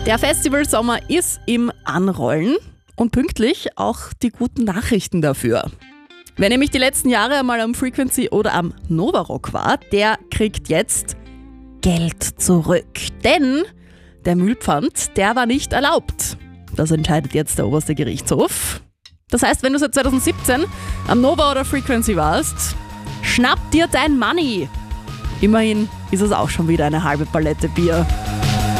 Der Festivalsommer ist im Anrollen und pünktlich auch die guten Nachrichten dafür. Wer nämlich die letzten Jahre einmal am Frequency oder am Nova Rock war, der kriegt jetzt Geld zurück. Denn der Müllpfand, der war nicht erlaubt. Das entscheidet jetzt der oberste Gerichtshof. Das heißt, wenn du seit 2017 am Nova oder Frequency warst, schnapp dir dein Money. Immerhin ist es auch schon wieder eine halbe Palette Bier.